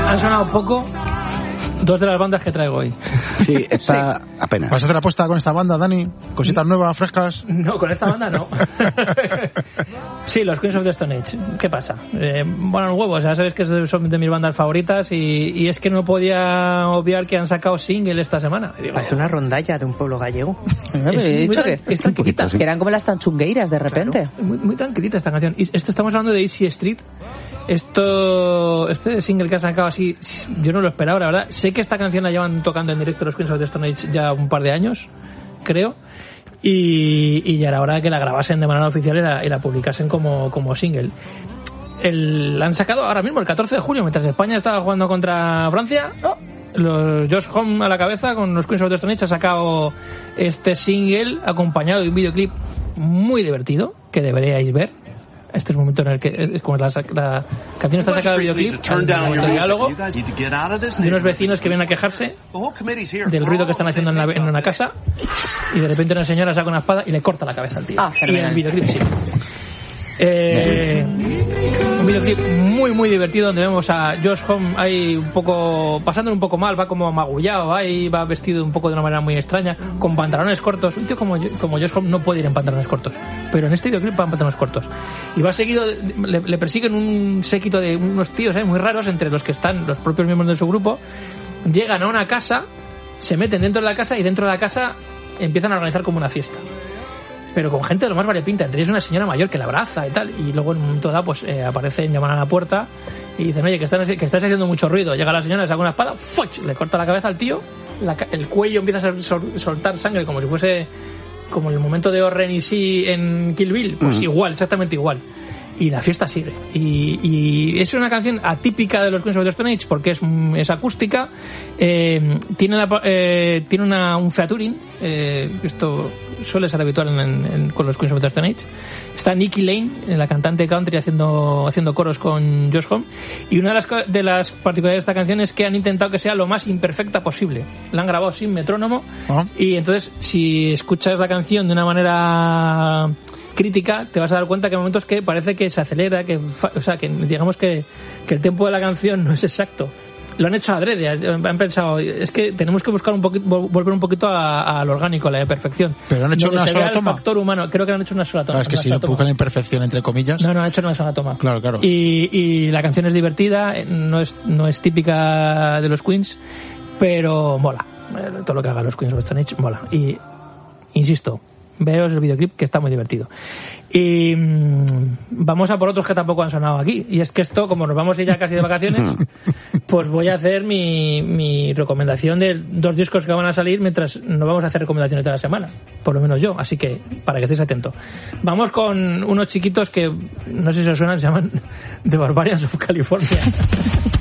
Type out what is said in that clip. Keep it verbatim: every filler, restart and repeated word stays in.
Han sonado poco dos de las bandas que traigo hoy. Sí, está sí. apenas. ¿Vas a hacer apuesta con esta banda, Dani? ¿Cositas nuevas, frescas? No, con esta banda no. Sí, los Queens of the Stone Age. ¿Qué pasa? Eh, bueno, los huevos, ya sabes que son de mis bandas favoritas y, y es que no podía obviar que han sacado single esta semana. Digo, es una rondalla de un pueblo gallego. He dicho que, es tranquilita. Que eran como las tanchungueiras de repente. Claro, muy, muy tranquilita esta canción. Y esto estamos hablando de Easy Street. Esto, este single que han sacado así, yo no lo esperaba, la verdad. Sé que esta canción la llevan tocando en directo los Queens of the Stone Age ya un par de años, creo. Y, y ya era hora de que la grabasen de manera oficial y la, y la publicasen como, como single. El, la han sacado ahora mismo, el catorce de julio, mientras España estaba jugando contra Francia. Oh, los Josh Homme a la cabeza con los Queens of the Stone Age ha sacado este single acompañado de un videoclip muy divertido que deberíais ver. Este es el momento en el que es como la, la canción está sacada del videoclip, el diálogo de unos vecinos que vienen a quejarse del ruido que están haciendo en, la, en una casa y de repente una señora saca una espada y le corta la cabeza al tío. Ah, y el videoclip sí. Eh, un videoclip muy muy divertido donde vemos a Josh Homme ahí un poco pasándolo un poco mal, va como magullado, ahí va vestido un poco de una manera muy extraña, con pantalones cortos. Un tío como, como Josh Homme no puede ir en pantalones cortos, pero en este videoclip va en pantalones cortos y va seguido, le, le persiguen un séquito de unos tíos eh, muy raros, entre los que están los propios miembros de su grupo. Llegan a una casa, se meten dentro de la casa y dentro de la casa empiezan a organizar como una fiesta, pero con gente de lo más variopinta. Entre ellos una señora mayor que la abraza y tal, y luego en un momento dado pues eh, aparecen, llaman a la puerta y dicen, oye, que, están, que estás haciendo mucho ruido. Llega la señora, le saca una espada, ¡fuch!, le corta la cabeza al tío, la, el cuello empieza a sol, soltar sangre como si fuese como el momento de Oren y sí en Kill Bill, pues mm. igual, exactamente igual. Y la fiesta sigue. Y, y es una canción atípica de los Queens of the Stone Age porque es, es acústica, eh, tiene, la, eh, tiene una, un featuring, eh, esto suele ser habitual en, en, en, con los Queens of the Stone Age. Está Nikki Lane, la cantante country, haciendo, haciendo coros con Josh Homme. Y una de las, de las particularidades de esta canción es que han intentado que sea lo más imperfecta posible. La han grabado sin metrónomo. ¿Oh? Y entonces, si escuchas la canción de una manera crítica, te vas a dar cuenta que hay momentos que parece que se acelera, que, o sea, que digamos que, que el tempo de la canción no es exacto. Lo han hecho adrede, han pensado, es que tenemos que buscar un poquito, volver un poquito al orgánico, a la perfección. Pero han hecho una sola toma. El factor humano, creo que han hecho una sola toma. Claro, es que si no buscan la imperfección entre comillas. No, no, han hecho una sola toma. Claro, claro. Y, y la canción es divertida, no es, no es típica de los Queens, pero mola. Todo lo que hagan los Queens of the Stone Age mola. Y, insisto, veos el videoclip que está muy divertido. Y mmm, vamos a por otros que tampoco han sonado aquí. Y es que esto, como nos vamos a ir ya casi de vacaciones, pues voy a hacer mi, mi recomendación de dos discos que van a salir mientras nos vamos a hacer recomendaciones de la semana. Por lo menos yo, así que para que estéis atentos. Vamos con unos chiquitos que no sé si os suenan, se llaman The Barbarians of California.